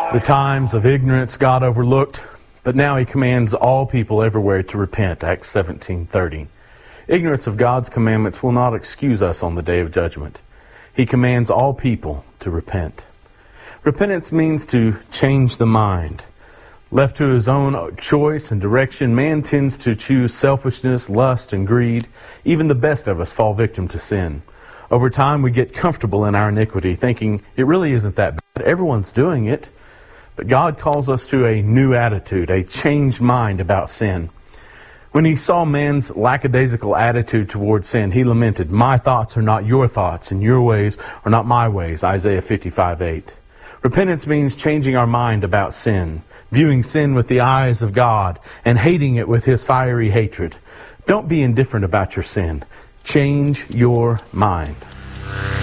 The times of ignorance God overlooked, but now He commands all people everywhere to repent, Acts 17:30. Ignorance of God's commandments will not excuse us on the day of judgment. He commands all people to repent. Repentance means to change the mind. Left to his own choice and direction, man tends to choose selfishness, lust, and greed. Even the best of us fall victim to sin. Over time, we get comfortable in our iniquity, thinking it really isn't that bad. Everyone's doing it. But God calls us to a new attitude, a changed mind about sin. When He saw man's lackadaisical attitude toward sin, He lamented, "My thoughts are not your thoughts, and your ways are not my ways," Isaiah 55:8. Repentance means changing our mind about sin, viewing sin with the eyes of God, and hating it with His fiery hatred. Don't be indifferent about your sin. Change your mind.